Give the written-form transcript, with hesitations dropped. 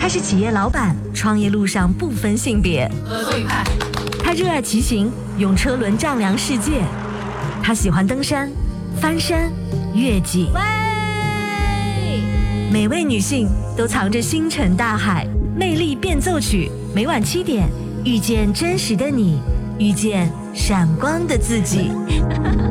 他是企业老板，创业路上不分性别。 合作愉快。 他热爱骑行，用车轮丈量世界。他喜欢登山、翻山、越岭。每位女性都藏着星辰大海，魅力变奏曲，每晚7点，遇见真实的你，遇见闪光的自己。